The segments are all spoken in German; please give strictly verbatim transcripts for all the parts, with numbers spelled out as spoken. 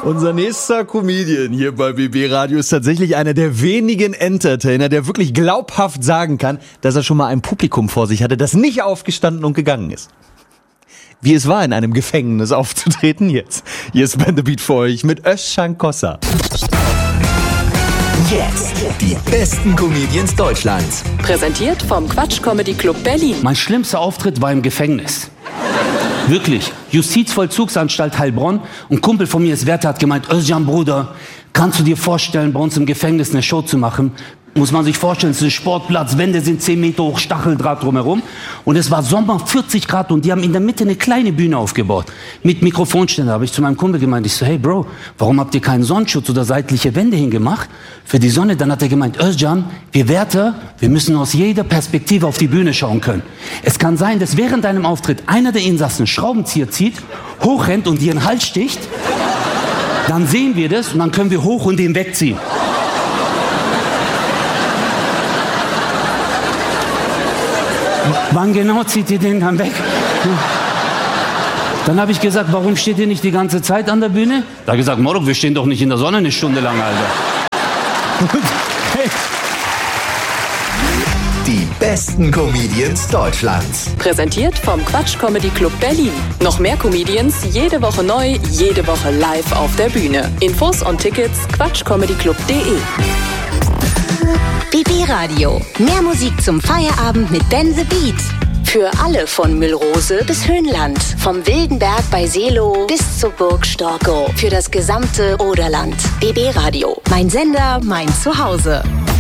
Unser nächster Comedian hier bei B B Radio ist tatsächlich einer der wenigen Entertainer, der wirklich glaubhaft sagen kann, dass er schon mal ein Publikum vor sich hatte, das nicht aufgestanden und gegangen ist. Wie es war, in einem Gefängnis aufzutreten jetzt. Hier ist Ben the Beat für euch mit Özcan Kosa. Jetzt die besten Comedians Deutschlands. Präsentiert vom Quatsch Comedy Club Berlin. Mein schlimmster Auftritt war im Gefängnis. Wirklich. Justizvollzugsanstalt Heilbronn. Ein Kumpel von mir ist Wärter, hat gemeint, Özcan Bruder, kannst du dir vorstellen, bei uns im Gefängnis eine Show zu machen? Muss man sich vorstellen, es ist ein Sportplatz, Wände sind zehn Meter hoch, Stacheldraht drumherum. Und es war Sommer, vierzig Grad, und die haben in der Mitte eine kleine Bühne aufgebaut. Mit Mikrofonständer. Habe ich zu meinem Kumpel gemeint, ich so, hey Bro, warum habt ihr keinen Sonnenschutz oder seitliche Wände hingemacht für die Sonne? Dann hat er gemeint, Özcan, wir Wärter, wir müssen aus jeder Perspektive auf die Bühne schauen können. Es kann sein, dass während deinem Auftritt einer der Insassen einen Schraubenzieher zieht, hochrennt und dir einen Hals sticht. Dann sehen wir das und dann können wir hoch und den wegziehen. Wann genau zieht ihr den dann weg? Dann habe ich gesagt, warum steht ihr nicht die ganze Zeit an der Bühne? Da hat er gesagt, Morok, wir stehen doch nicht in der Sonne eine Stunde lang, Alter. Hey. Die besten Comedians Deutschlands. Präsentiert vom Quatsch Comedy Club Berlin. Noch mehr Comedians, jede Woche neu, jede Woche live auf der Bühne. Infos und Tickets quatschcomedyclub punkt de. B B Radio. Mehr Musik zum Feierabend mit Ben the Beat. Für alle von Müllrose bis Höhenland. Vom Wildenberg bei Seelow bis zur Burg Storkow. Für das gesamte Oderland. B B Radio. Mein Sender, mein Zuhause.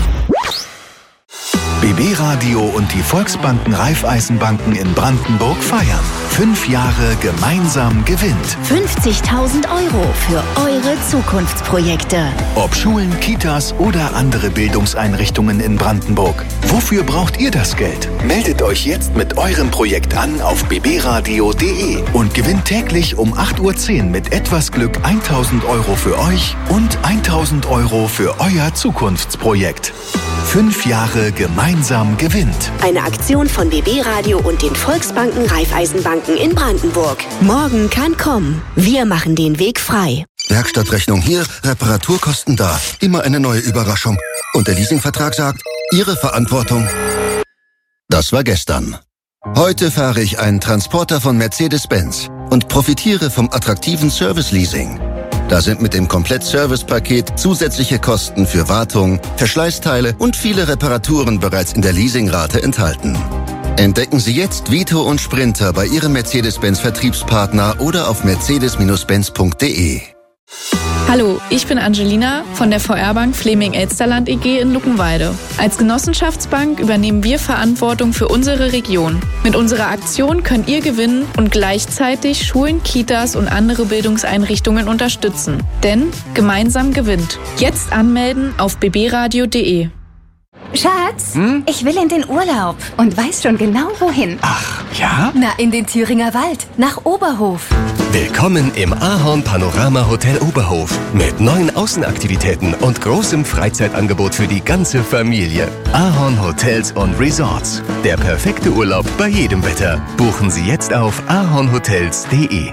B B Radio und die Volksbanken Raiffeisenbanken in Brandenburg feiern. Fünf Jahre gemeinsam gewinnt. fünfzigtausend Euro für eure Zukunftsprojekte. Ob Schulen, Kitas oder andere Bildungseinrichtungen in Brandenburg. Wofür braucht ihr das Geld? Meldet euch jetzt mit eurem Projekt an auf b b radio punkt de und gewinnt täglich um acht Uhr zehn mit etwas Glück tausend Euro für euch und tausend Euro für euer Zukunftsprojekt. Fünf Jahre gemeinsam gewinnt. Eine Aktion von B B Radio und den Volksbanken Raiffeisenbanken in Brandenburg. Morgen kann kommen. Wir machen den Weg frei. Werkstattrechnung hier, Reparaturkosten da. Immer eine neue Überraschung. Und der Leasingvertrag sagt, Ihre Verantwortung. Das war gestern. Heute fahre ich einen Transporter von Mercedes-Benz und profitiere vom attraktiven Service-Leasing. Da sind mit dem Komplett-Service-Paket zusätzliche Kosten für Wartung, Verschleißteile und viele Reparaturen bereits in der Leasingrate enthalten. Entdecken Sie jetzt Vito und Sprinter bei Ihrem Mercedes-Benz-Vertriebspartner oder auf mercedes Benz punkt de. Hallo, ich bin Angelina von der V R-Bank Fleming-Elsterland E G in Luckenwalde. Als Genossenschaftsbank übernehmen wir Verantwortung für unsere Region. Mit unserer Aktion könnt ihr gewinnen und gleichzeitig Schulen, Kitas und andere Bildungseinrichtungen unterstützen. Denn gemeinsam gewinnt. Jetzt anmelden auf b b radio punkt de. Schatz, hm? ich will in den Urlaub und weiß schon genau wohin. Ach, ja? Na, in den Thüringer Wald, nach Oberhof. Willkommen im Ahorn Panorama Hotel Oberhof mit neuen Außenaktivitäten und großem Freizeitangebot für die ganze Familie. Ahorn Hotels und Resorts. Der perfekte Urlaub bei jedem Wetter. Buchen Sie jetzt auf ahornhotels punkt de.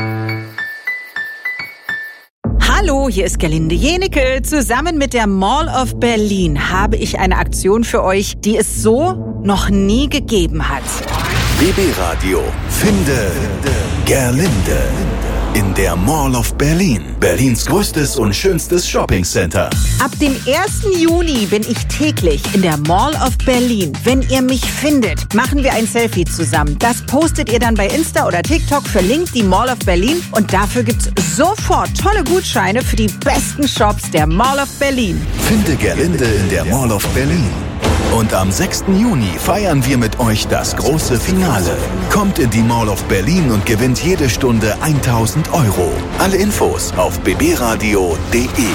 Hallo, hier ist Gerlinde Jenecke. Zusammen mit der Mall of Berlin habe ich eine Aktion für euch, die es so noch nie gegeben hat. B B Radio. Finde Gerlinde. In der Mall of Berlin. Berlins größtes und schönstes Shoppingcenter. Ab dem ersten Juni bin ich täglich in der Mall of Berlin. Wenn ihr mich findet, machen wir ein Selfie zusammen. Das postet ihr dann bei Insta oder TikTok, verlinkt die Mall of Berlin und dafür gibt's sofort tolle Gutscheine für die besten Shops der Mall of Berlin. Finde Gerlinde in der Mall of Berlin. Und am sechsten Juni feiern wir mit euch das große Finale. Kommt in die Mall of Berlin und gewinnt jede Stunde tausend Euro. Alle Infos auf b b radio punkt de.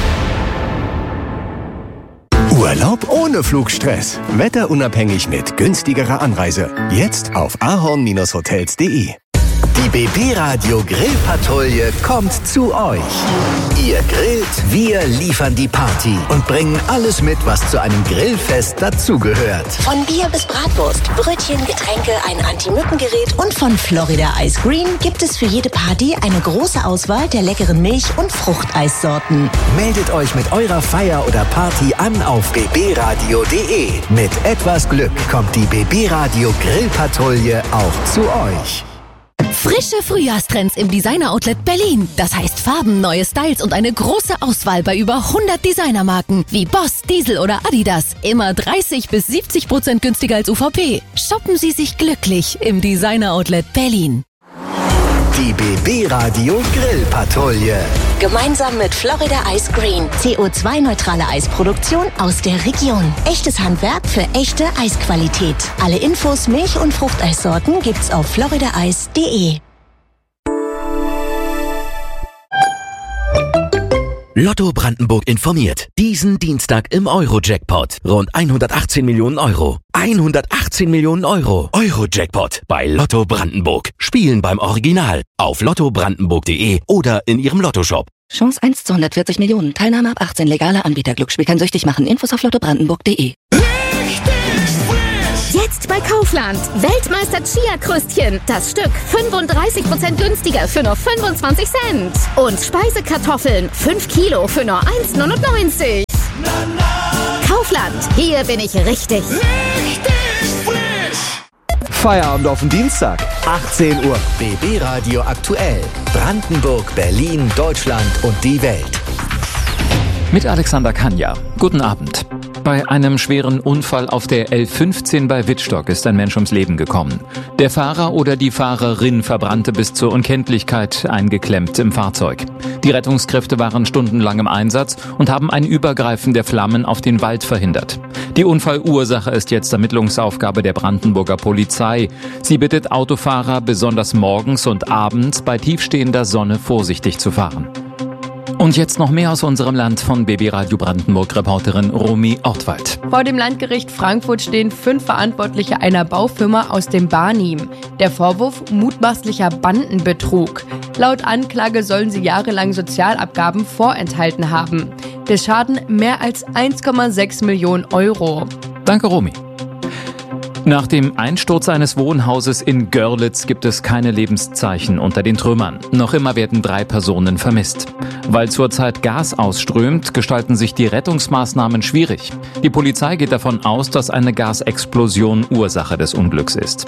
Urlaub ohne Flugstress. Wetterunabhängig mit günstigerer Anreise. Jetzt auf ahorn Bindestrich hotels punkt de. Die B B Radio Grillpatrouille kommt zu euch. Ihr grillt, wir liefern die Party und bringen alles mit, was zu einem Grillfest dazugehört. Von Bier bis Bratwurst, Brötchen, Getränke, ein Anti-Mücken-Gerät und von Florida Ice Green gibt es für jede Party eine große Auswahl der leckeren Milch- und Fruchteissorten. Meldet euch mit eurer Feier oder Party an auf b b radio punkt d e. Mit etwas Glück kommt die B B Radio Grillpatrouille auch zu euch. Frische Frühjahrstrends im Designer-Outlet Berlin. Das heißt Farben, neue Styles und eine große Auswahl bei über hundert Designermarken wie Boss, Diesel oder Adidas. Immer dreißig bis siebzig Prozent günstiger als U V P. Shoppen Sie sich glücklich im Designer-Outlet Berlin. Die B B Radio Grillpatrouille. Gemeinsam mit Florida Ice Green. C O zwei neutrale Eisproduktion aus der Region. Echtes Handwerk für echte Eisqualität. Alle Infos, Milch- und Fruchteissorten gibt's auf florida eis punkt d e. Lotto Brandenburg informiert. Diesen Dienstag im Euro-Jackpot. Rund hundertachtzehn Millionen Euro. hundertachtzehn Millionen Euro. Euro-Jackpot bei Lotto Brandenburg. Spielen beim Original. Auf lotto brandenburg punkt d e oder in Ihrem Lottoshop. Chance eins zu hundertvierzig Millionen. Teilnahme ab achtzehn. Legaler Anbieter. Glücksspiel kann süchtig machen. Infos auf lotto brandenburg punkt d e. Jetzt bei Kaufland. Weltmeister Chia-Kröstchen. Das Stück fünfunddreißig Prozent günstiger für nur fünfundzwanzig Cent. Und Speisekartoffeln. fünf Kilo für nur eins neunundneunzig. Kaufland. Hier bin ich richtig. Richtig frisch. Feierabend auf den Dienstag. achtzehn Uhr. B B Radio aktuell. Brandenburg, Berlin, Deutschland und die Welt. Mit Alexander Kanja. Guten Abend. Bei einem schweren Unfall auf der L fünfzehn bei Wittstock ist ein Mensch ums Leben gekommen. Der Fahrer oder die Fahrerin verbrannte bis zur Unkenntlichkeit, eingeklemmt im Fahrzeug. Die Rettungskräfte waren stundenlang im Einsatz und haben ein Übergreifen der Flammen auf den Wald verhindert. Die Unfallursache ist jetzt Ermittlungsaufgabe der Brandenburger Polizei. Sie bittet Autofahrer, besonders morgens und abends bei tiefstehender Sonne vorsichtig zu fahren. Und jetzt noch mehr aus unserem Land von B B Radio Brandenburg-Reporterin Romy Ortwald. Vor dem Landgericht Frankfurt stehen fünf Verantwortliche einer Baufirma aus dem Barnim. Der Vorwurf mutmaßlicher Bandenbetrug. Laut Anklage sollen sie jahrelang Sozialabgaben vorenthalten haben. Der Schaden mehr als eins Komma sechs Millionen Euro. Danke, Romy. Nach dem Einsturz eines Wohnhauses in Görlitz gibt es keine Lebenszeichen unter den Trümmern. Noch immer werden drei Personen vermisst. Weil zurzeit Gas ausströmt, gestalten sich die Rettungsmaßnahmen schwierig. Die Polizei geht davon aus, dass eine Gasexplosion Ursache des Unglücks ist.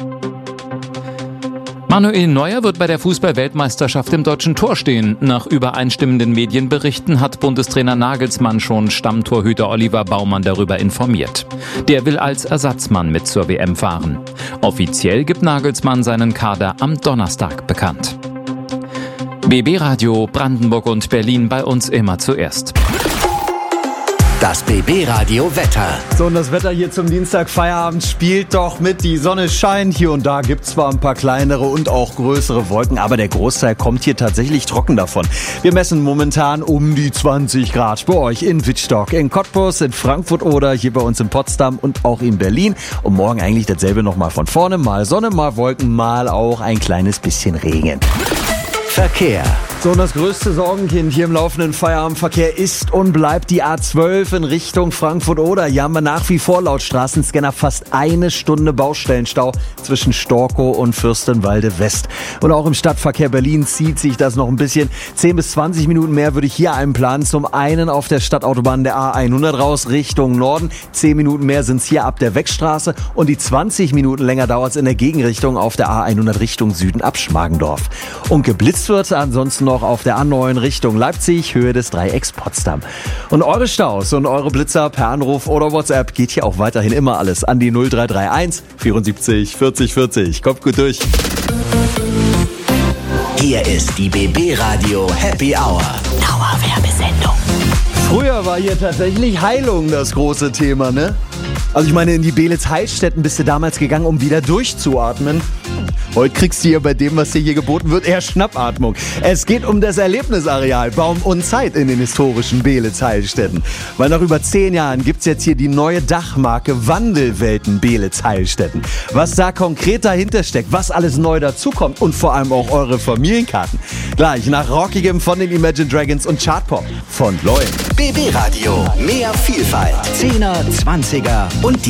Manuel Neuer wird bei der Fußball-Weltmeisterschaft im deutschen Tor stehen. Nach übereinstimmenden Medienberichten hat Bundestrainer Nagelsmann schon Stammtorhüter Oliver Baumann darüber informiert. Der will als Ersatzmann mit zur W M fahren. Offiziell gibt Nagelsmann seinen Kader am Donnerstag bekannt. B B Radio Brandenburg und Berlin, bei uns immer zuerst. Das B B Radio Wetter. So, und das Wetter hier zum Dienstag Feierabend spielt doch mit. Die Sonne scheint. Hier und da gibt es zwar ein paar kleinere und auch größere Wolken, aber der Großteil kommt hier tatsächlich trocken davon. Wir messen momentan um die zwanzig Grad bei euch in Wittstock, in Cottbus, in Frankfurt oder hier bei uns in Potsdam und auch in Berlin. Und morgen eigentlich dasselbe nochmal von vorne. Mal Sonne, mal Wolken, mal auch ein kleines bisschen Regen. Verkehr. So, und das größte Sorgenkind hier im laufenden Feierabendverkehr ist und bleibt die A zwölf in Richtung Frankfurt-Oder. Hier haben wir nach wie vor laut Straßenscanner fast eine Stunde Baustellenstau zwischen Storkow und Fürstenwalde West. Und auch im Stadtverkehr Berlin zieht sich das noch ein bisschen. zehn bis zwanzig Minuten mehr würde ich hier einplanen. Zum einen auf der Stadtautobahn der A hundert raus Richtung Norden. zehn Minuten mehr sind es hier ab der Wegstraße. Und die zwanzig Minuten länger dauert es in der Gegenrichtung auf der A hundert Richtung Süden ab Schmargendorf. Und geblitzt wird ansonsten noch auf der A neun Richtung Leipzig, Höhe des Dreiecks Potsdam. Und eure Staus und eure Blitzer per Anruf oder WhatsApp geht hier auch weiterhin immer alles an die null drei drei eins vierundsiebzig vierzig vierzig. Kommt gut durch. Hier ist die B B Radio Happy Hour. Dauerwerbesendung. Früher war hier tatsächlich Heilung das große Thema, ne? Also ich meine, in die Beelitz-Heilstätten bist du damals gegangen, um wieder durchzuatmen. Heute kriegst du hier bei dem, was dir hier geboten wird, eher Schnappatmung. Es geht um das Erlebnisareal Baum und Zeit in den historischen Beelitz-Heilstätten. Weil nach über zehn Jahren gibt's jetzt hier die neue Dachmarke Wandelwelten Beelitz-Heilstätten. Was da konkret dahinter steckt, was alles neu dazukommt und vor allem auch eure Familienkarten. Gleich nach Rockigem von den Imagine Dragons und Chartpop von Loin. B B Radio. Mehr Vielfalt. Zehner, Zwanziger und die